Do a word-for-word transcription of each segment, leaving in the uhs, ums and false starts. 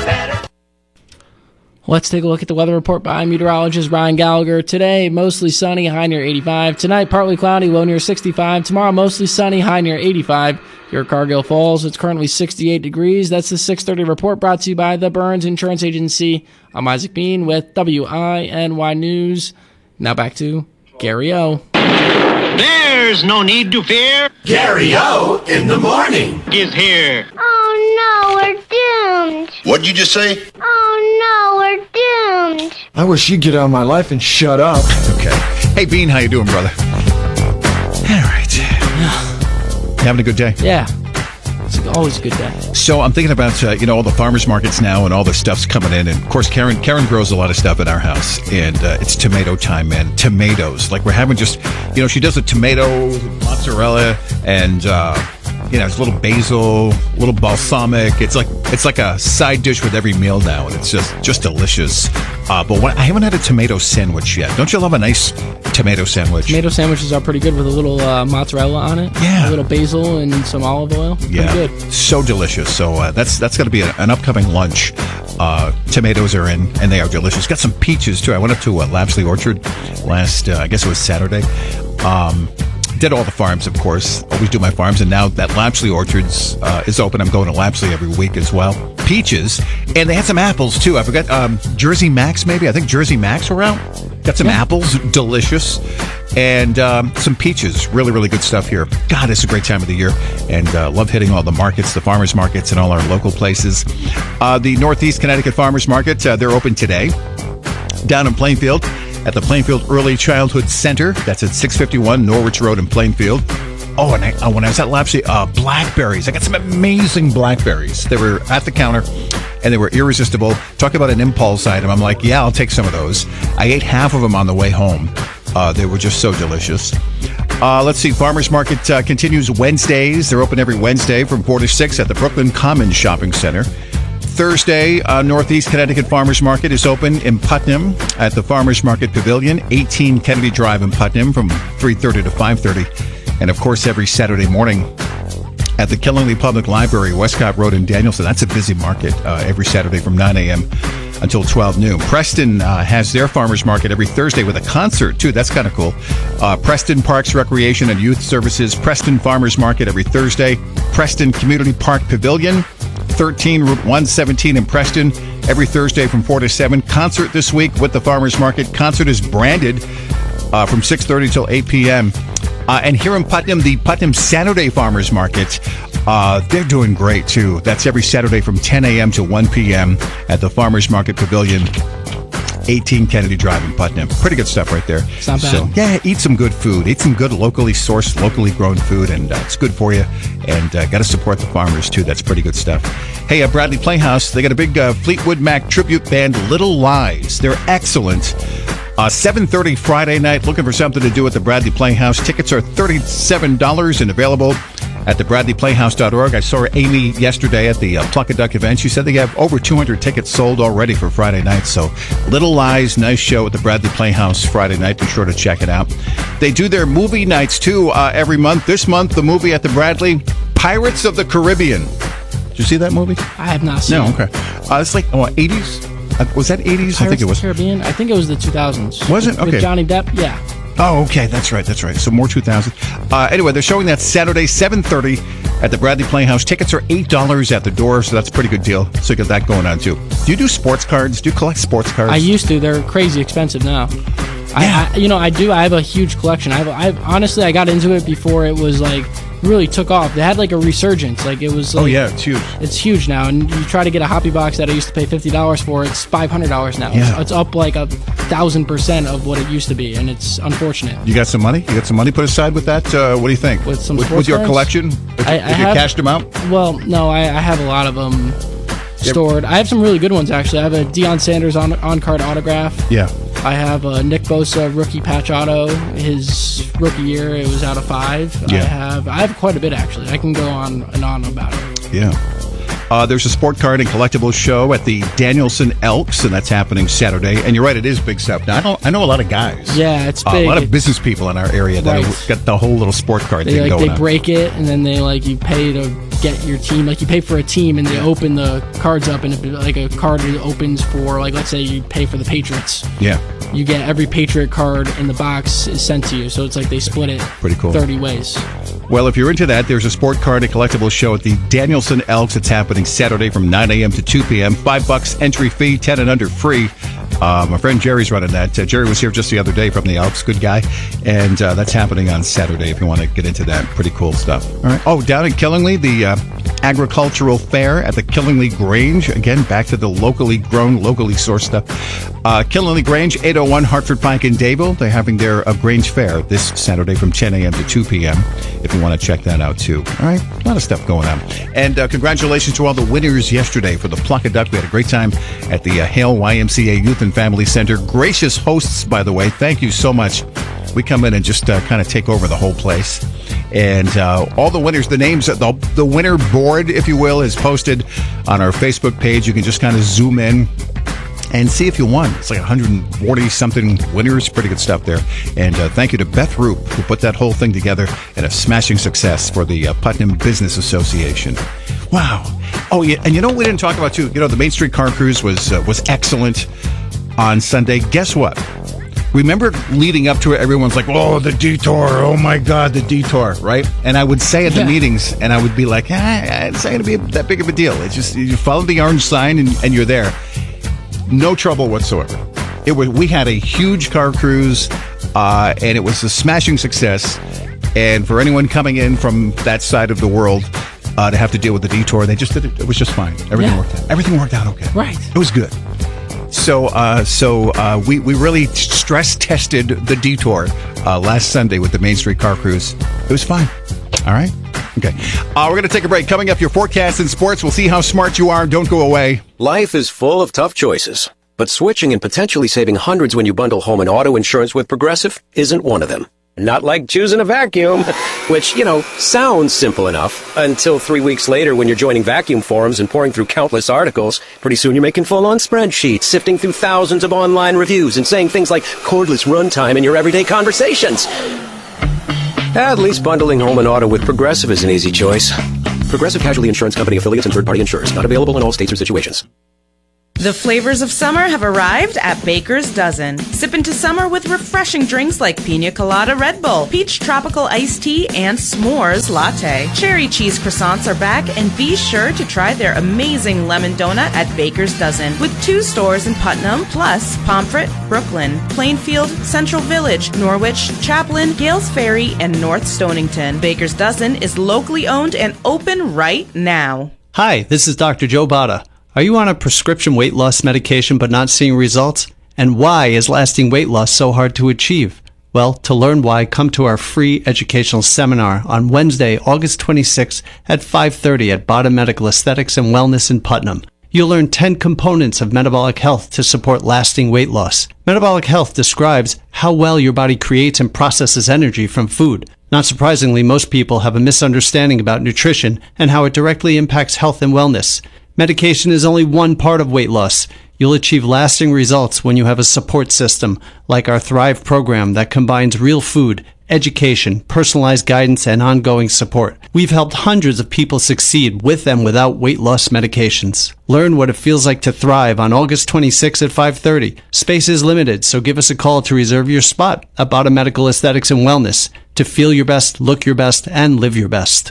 better. Let's take a look at the weather report by meteorologist Ryan Gallagher. Today, mostly sunny, high near eighty-five. Tonight, partly cloudy, low near sixty-five. Tomorrow, mostly sunny, high near eighty-five. Here at Cargill Falls, it's currently sixty-eight degrees. That's the six thirty report brought to you by the Burns Insurance Agency. I'm Isaac Bean with W I N Y News. Now back to Gary O. There's no need to fear. Gary O in the morning is here. Oh no, we're doomed. What'd you just say? Oh no, we're doomed. I wish you'd get out of my life and shut up. Okay. Hey, Bean, how you doing, brother? All right. You having a good day? Yeah. It's always a good day. So I'm thinking about, uh, you know, all the farmers markets now and all the stuff's coming in. And, of course, Karen Karen grows a lot of stuff in our house. And uh, it's tomato time, man. Tomatoes. Like, we're having just, you know, she does a tomato, mozzarella, and, uh, you know, it's a little basil, a little balsamic. It's like it's like a side dish with every meal now. And it's just, just delicious. Uh, but what, I haven't had a tomato sandwich yet. Don't you love a nice tomato sandwich? Tomato sandwiches are pretty good with a little uh, mozzarella on it. Yeah. A little basil and some olive oil. Yeah. Pretty good. So delicious. So uh, that's that's going to be a, an upcoming lunch. Uh, tomatoes are in, and they are delicious. Got some peaches, too. I went up to uh, Lapsley Orchard last, uh, I guess it was Saturday. Um, did all the farms, of course. Always do my farms. And now that Lapsley Orchards uh, is open, I'm going to Lapsley every week as well. Peaches. And they had some apples, too. I forgot. Um, Jersey Max, maybe. I think Jersey Max were out. Got some yeah. apples. Delicious. And um, some peaches. Really, really good stuff here. God, it's a great time of the year. And uh, love hitting all the markets, the farmers markets, and all our local places. Uh, the Northeast Connecticut Farmers Market, uh, they're open today down in Plainfield at the Plainfield Early Childhood Center. That's at six fifty-one Norwich Road in Plainfield. Oh, and I, oh, when I was at Lapsley, uh, blackberries. I got some amazing blackberries. They were at the counter, and they were irresistible. Talk about an impulse item. I'm like, yeah, I'll take some of those. I ate half of them on the way home. Uh, they were just so delicious. Uh, let's see. Farmers Market uh, continues Wednesdays. They're open every Wednesday from four to six at the Brooklyn Commons Shopping Center. Thursday, uh, Northeast Connecticut Farmers Market is open in Putnam at the Farmers Market Pavilion, eighteen Kennedy Drive in Putnam from three thirty to five thirty. And, of course, every Saturday morning at the Killingly Public Library, Westcott Road in Danielson. That's a busy market uh, every Saturday from nine a.m. until twelve noon. Preston uh, has their farmers market every Thursday with a concert, too. That's kind of cool. Uh, Preston Parks Recreation and Youth Services, Preston Farmers Market every Thursday. Preston Community Park Pavilion, thirteen Route one seventeen in Preston, every Thursday from four to seven. Concert this week with the farmers market. Concert is branded uh, from six thirty till eight p.m. Uh, and here in Putnam, the Putnam Saturday Farmers Market, uh, they're doing great, too. That's every Saturday from ten a.m. to one p.m. at the Farmers Market Pavilion, eighteen Kennedy Drive in Putnam. Pretty good stuff right there. It's not bad. So, yeah, eat some good food. Eat some good locally sourced, locally grown food, and uh, it's good for you. And uh, got to support the farmers, too. That's pretty good stuff. Hey, uh, Bradley Playhouse, they got a big uh, Fleetwood Mac tribute band, Little Lies. They're excellent. Uh, seven thirty Friday night. Looking for something to do at the Bradley Playhouse. Tickets are thirty-seven dollars and available at the bradley playhouse dot org. I saw Amy yesterday at the uh, Pluck a Duck event. She said they have over two hundred tickets sold already for Friday night. So Little Lies, nice show at the Bradley Playhouse Friday night. Be sure to check it out. They do their movie nights, too, uh, every month. This month, the movie at the Bradley, Pirates of the Caribbean. Did you see that movie? I have not seen no, it. No, okay. Uh, it's like, oh, eighties? Uh, was that eighties? Pirates I think it was. Of the Caribbean? I think it was the two thousands. Was it? Okay. With Johnny Depp? Yeah. Oh, okay. That's right. That's right. So more two thousand. Uh, anyway, they're showing that Saturday, seven thirty at the Bradley Playhouse. Tickets are eight dollars at the door, so that's a pretty good deal. So you got that going on, too. Do you do sports cards? Do you collect sports cards? I used to. They're crazy expensive now. Yeah. I, I, you know, I do. I have a huge collection. I have, I have, honestly, I got into it before it was, like, really took off. They had, like, a resurgence. Like, it was, like, oh, yeah, it's huge. It's huge now. And you try to get a hobby box that I used to pay fifty dollars for, it's five hundred dollars now. Yeah. It's up, like, a thousand percent of what it used to be, and it's unfortunate. You got some money? You got some money put aside with that? Uh, what do you think? With some With, sports with your cards? collection? If, I, if I you have, cashed them out? Well, no, I, I have a lot of them stored. I have some really good ones, actually. I have a Deion Sanders on, on-card autograph. Yeah. I have a Nick Bosa rookie patch auto. His rookie year, it was out of five. Yeah. I have I have quite a bit, actually. I can go on and on about it. Yeah. Uh, there's a sport card and collectibles show at the Danielson Elks, and that's happening Saturday. And you're right, it is big stuff. Now, I don't. I know a lot of guys. Yeah, it's uh, big. A lot of business people in our area that Right. have got the whole little sport card They thing like going they on. break it, and then they like you pay to get your team. Like you pay for a team, and they open the cards up, and if like a card opens for like let's say you pay for the Patriots. Yeah. You get every Patriot card in the box is sent to you, so it's like they split it pretty cool thirty ways. Well, if you're into that, there's a sport card and collectibles show at the Danielson Elks. It's happening Saturday from nine a.m. to two p.m. Five bucks entry fee, ten and under free. Uh, my friend Jerry's running that. Uh, Jerry was here just the other day from the Elks. Good guy. And uh, that's happening on Saturday if you want to get into that. Pretty cool stuff. All right. Oh, down in Killingley, the uh, agricultural fair at the Killingley Grange. Again, back to the locally grown, locally sourced stuff. Uh, Killingley Grange, eight oh one Hartford Pike in Dayville. They're having their uh, Grange Fair this Saturday from ten a.m. to two p.m. if you want to check that out, too. All right. A lot of stuff going on. And uh, congratulations to all the winners yesterday for the Pluck a Duck. We had a great time at the uh, Hale Y M C A Youth and Family Center. Gracious hosts, by the way. Thank you so much. We come in and just uh, kind of take over the whole place. And uh, all the winners, the names, the, the winner board, if you will, is posted on our Facebook page. You can just kind of zoom in and see if you won. It's like one hundred forty something winners. Pretty good stuff there. And uh, thank you to Beth Roop, who put that whole thing together, and a smashing success for the uh, Putnam Business Association. Wow. Oh, yeah. And you know what we didn't talk about, too? You know, the Main Street Car Cruise was uh, was excellent on Sunday. Guess what? Remember leading up to it, everyone's like, oh, the detour. Oh, my God, the detour, right? And I would say at the yeah. meetings, and I would be like, ah, it's not going to be that big of a deal. It's just, you follow the orange sign, and, and you're there. No trouble whatsoever. It was. We had a huge car cruise, uh, and it was a smashing success. And for anyone coming in from that side of the world uh, to have to deal with the detour, they just did it. It was just fine. Everything yeah. worked out. Everything worked out okay. Right. It was good. So, uh, so uh, we we really stress tested the detour uh, last Sunday with the Main Street Car Cruise. It was fine. All right. Okay. Uh, we're going to take a break. Coming up, your forecast in sports. We'll see how smart you are. Don't go away. Life is full of tough choices, but switching and potentially saving hundreds when you bundle home and auto insurance with Progressive isn't one of them. Not like choosing a vacuum, which, you know, sounds simple enough until three weeks later when you're joining vacuum forums and pouring through countless articles. Pretty soon you're making full-on spreadsheets, sifting through thousands of online reviews and saying things like cordless runtime in your everyday conversations. At least bundling home and auto with Progressive is an easy choice. Progressive Casualty Insurance Company affiliates and third-party insurers. Not available in all states or situations. The flavors of summer have arrived at Baker's Dozen. Sip into summer with refreshing drinks like Pina Colada Red Bull, Peach Tropical Iced Tea, and S'mores Latte. Cherry cheese croissants are back, and be sure to try their amazing lemon donut at Baker's Dozen, with two stores in Putnam, plus Pomfret, Brooklyn, Plainfield, Central Village, Norwich, Chaplin, Gales Ferry, and North Stonington. Baker's Dozen is locally owned and open right now. Hi, this is Doctor Joe Bada. Are you on a prescription weight loss medication but not seeing results? And why is lasting weight loss so hard to achieve? Well, to learn why, come to our free educational seminar on Wednesday, August twenty-sixth at five thirty at Bada Medical Aesthetics and Wellness in Putnam. You'll learn ten components of metabolic health to support lasting weight loss. Metabolic health describes how well your body creates and processes energy from food. Not surprisingly, most people have a misunderstanding about nutrition and how it directly impacts health and wellness. Medication is only one part of weight loss. You'll achieve lasting results when you have a support system like our Thrive program that combines real food, education, personalized guidance, and ongoing support. We've helped hundreds of people succeed with and without weight loss medications. Learn what it feels like to thrive on August twenty-sixth at five thirty. Space is limited, so give us a call to reserve your spot at Bada Medical Aesthetics and Wellness to feel your best, look your best, and live your best.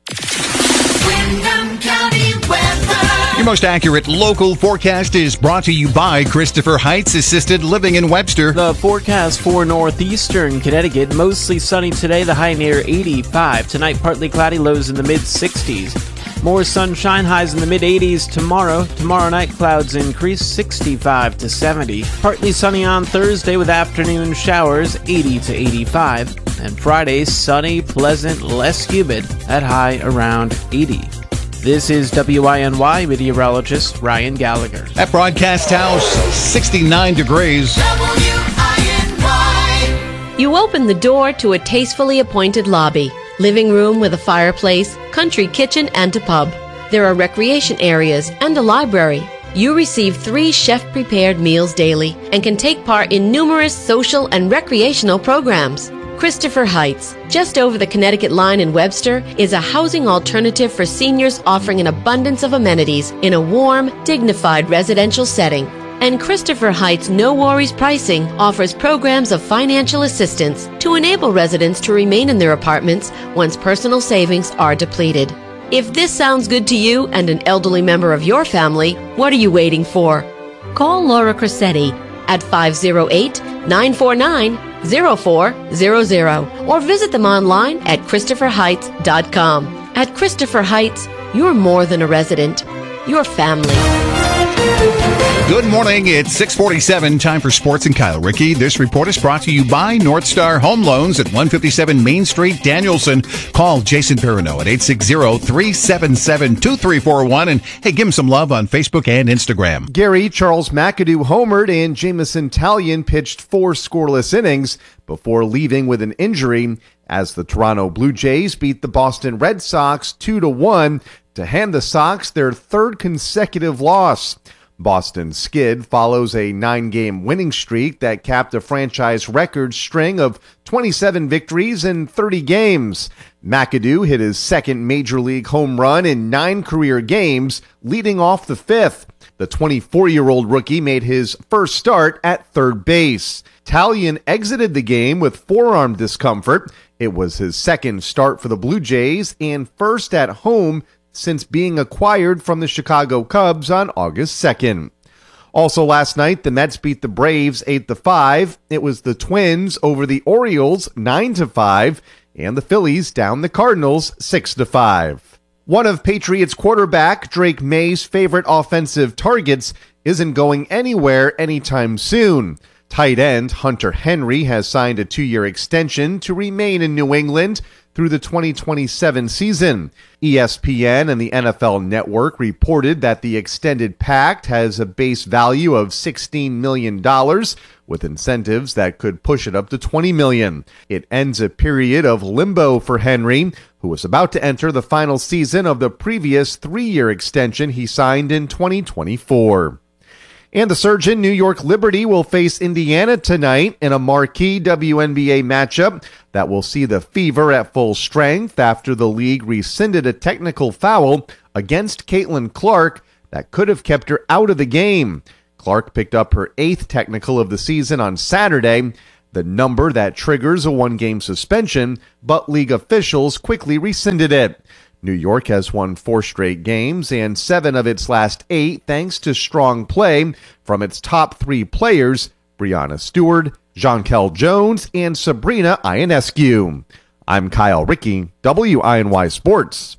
Windham County weather. Your most accurate local forecast is brought to you by Christopher Heights Assisted Living in Webster. The forecast for northeastern Connecticut, mostly sunny today, the high near eighty-five. Tonight, partly cloudy, lows in the mid-sixties. More sunshine, highs in the mid-eighties tomorrow. Tomorrow night, clouds increase, sixty-five to seventy. Partly sunny on Thursday with afternoon showers, eighty to eighty-five. And Friday, sunny, pleasant, less humid, at high around eighty. This is W I N Y meteorologist Ryan Gallagher. At Broadcast House, sixty-nine degrees. W I N Y. You open the door to a tastefully appointed lobby, living room with a fireplace, country kitchen, and a pub. There are recreation areas and a library. You receive three chef-prepared meals daily and can take part in numerous social and recreational programs. Christopher Heights, just over the Connecticut line in Webster, is a housing alternative for seniors offering an abundance of amenities in a warm, dignified residential setting. And Christopher Heights No Worries Pricing offers programs of financial assistance to enable residents to remain in their apartments once personal savings are depleted. If this sounds good to you and an elderly member of your family, what are you waiting for? Call Laura Cressetti at five oh eight, nine four nine, oh four hundred or visit them online at christopher heights dot com. At Christopher Heights, you're more than a resident. You're family. Good morning. It's six forty-seven. Time for Sports and Kyle Rickey. This report is brought to you by North Star Home Loans at one fifty-seven Main Street, Danielson. Call Jason Perrineau at eight six zero, three seven seven, two three four one. And, hey, give him some love on Facebook and Instagram. Gary Charles McAdoo homered and Jamison Talion pitched four scoreless innings before leaving with an injury as the Toronto Blue Jays beat the Boston Red Sox two to one to hand the Sox their third consecutive loss. Boston's skid follows a nine-game winning streak that capped a franchise record string of twenty-seven victories in thirty games. McAdoo hit his second major league home run in nine career games, leading off the fifth. The twenty-four-year-old rookie made his first start at third base. Talion exited the game with forearm discomfort. It was his second start for the Blue Jays and first at home since being acquired from the Chicago Cubs on August second. Also last night, the Mets beat the Braves eight to five. It was the Twins over the Orioles nine to five, and the Phillies down the Cardinals six to five. One of Patriots quarterback Drake May's favorite offensive targets isn't going anywhere anytime soon. Tight end Hunter Henry has signed a two-year extension to remain in New England through the twenty twenty-seven season. E S P N and the N F L Network reported that the extended pact has a base value of sixteen million dollars, with incentives that could push it up to twenty million dollars. It ends a period of limbo for Henry, who was about to enter the final season of the previous three-year extension he signed in twenty twenty-four. And the Surgeon New York Liberty will face Indiana tonight in a marquee W N B A matchup that will see the Fever at full strength after the league rescinded a technical foul against Caitlin Clark that could have kept her out of the game. Clark picked up her eighth technical of the season on Saturday, the number that triggers a one-game suspension, but league officials quickly rescinded it. New York has won four straight games and seven of its last eight thanks to strong play from its top three players, Breanna Stewart, Jonquel Jones, and Sabrina Ionescu. I'm Kyle Rickey, W I N Y Sports.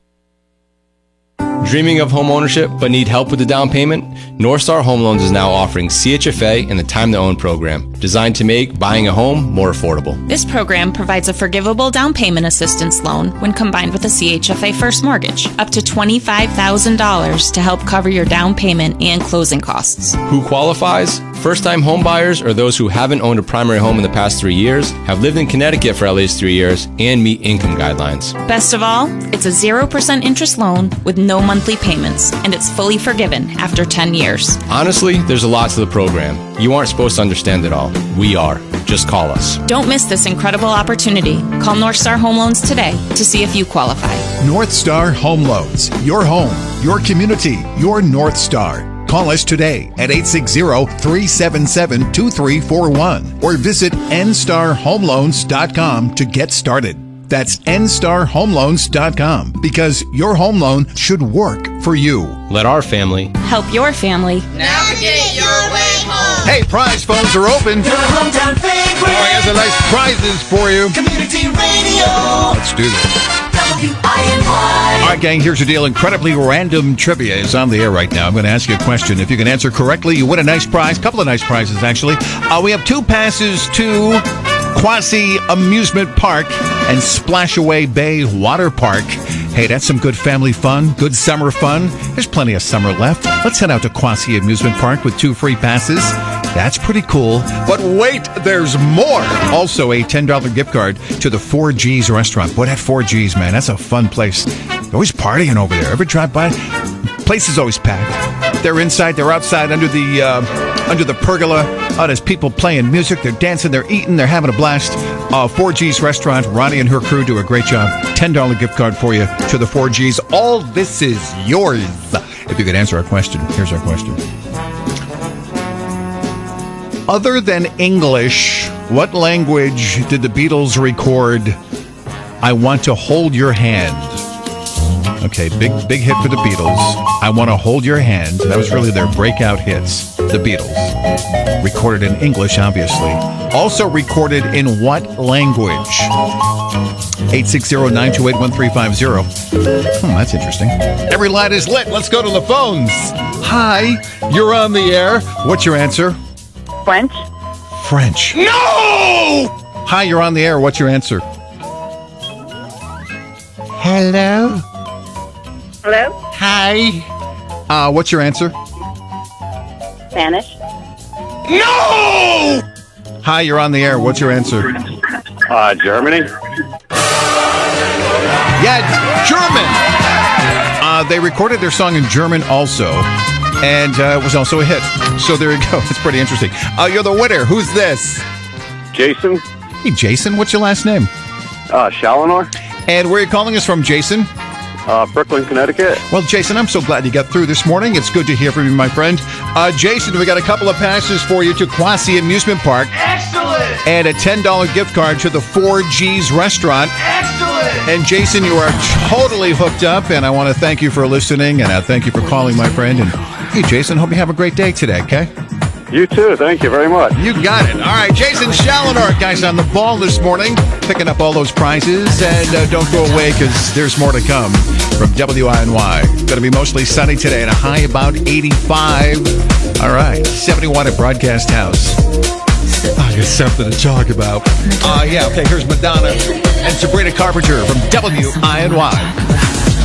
Dreaming of home ownership but need help with the down payment? North Star Home Loans is now offering C H F A and the Time to Own program, designed to make buying a home more affordable. This program provides a forgivable down payment assistance loan when combined with a C H F A first mortgage, up to twenty-five thousand dollars to help cover your down payment and closing costs. Who qualifies? First-time home buyers or those who haven't owned a primary home in the past three years, have lived in Connecticut for at least three years, and meet income guidelines. Best of all, it's a zero percent interest loan with no monthly payments, and it's fully forgiven after ten years. Honestly, there's a lot to the program. You aren't supposed to understand it all. We are. Just call us. Don't miss this incredible opportunity. Call North Star Home Loans today to see if you qualify. North Star Home Loans. Your home, your community, your North Star. Call us today at eight six zero, three seven seven, two three four one or visit n star home loans dot com to get started. That's n star home loans dot com, because your home loan should work for you. Let our family help your family navigate your way home. Hey, prize phones are open. Your hometown favorite. Oh, I got some nice prizes for you. Community radio. Let's do this. W I N Y. All right, gang, here's your deal. Incredibly random trivia is on the air right now. I'm going to ask you a question. If you can answer correctly, you win a nice prize. A couple of nice prizes, actually. Uh, we have two passes to Quasi Amusement Park and Splashaway Bay Water Park. Hey, that's some good family fun, good summer fun. There's plenty of summer left. Let's head out to Quasi Amusement Park with two free passes. That's pretty cool. But wait, there's more. Also, a ten dollars gift card to the four G's restaurant. Boy, that four G's, man, that's a fun place. They're always partying over there. Ever drive by? Place is always packed. They're inside, they're outside, under the uh, under the pergola. Uh, there's people playing music, they're dancing, they're eating, they're having a blast. Uh, four G's Restaurant, Ronnie and her crew do a great job. ten dollars gift card for you to the four G's. All this is yours. If you could answer our question, here's our question. Other than English, what language did the Beatles record I Want to Hold Your Hand? Okay, big big hit for the Beatles. I Want to Hold Your Hand. That was really their breakout hits. The Beatles. Recorded in English, obviously. Also recorded in what language? eight six zero, nine two eight, one three five zero. Hmm, that's interesting. Every line is lit. Let's go to the phones. Hi, you're on the air. What's your answer? French. French. No! Hi, you're on the air. What's your answer? Hello? Hello? Hi. Uh, what's your answer? Spanish. No! Hi, you're on the air. What's your answer? Uh, Germany. Yeah, German. Uh, they recorded their song in German also, and uh, it was also a hit. So there you go. It's pretty interesting. Uh, you're the winner. Who's this? Jason. Hey, Jason. What's your last name? Uh, Shalinor. And where are you calling us from, Jason? Uh, Brooklyn, Connecticut. Well, Jason, I'm so glad you got through this morning. It's good to hear from you, my friend. Uh, Jason, we got a couple of passes for you to Quasi Amusement Park. Excellent! And a ten dollars gift card to the four G's Restaurant. Excellent! And Jason, you are totally hooked up, and I want to thank you for listening, and I thank you for calling, my friend. And hey, Jason, hope you have a great day today, okay? You too. Thank you very much. You got it. All right, Jason Shalinor, guys, on the ball this morning, picking up all those prizes. And uh, don't go away, because there's more to come from W I N Y. Going to be mostly sunny today and a high about eighty-five. All right, seventy-one at Broadcast House. I got something to talk about. Uh, yeah, okay, here's Madonna and Sabrina Carpenter from W I N Y.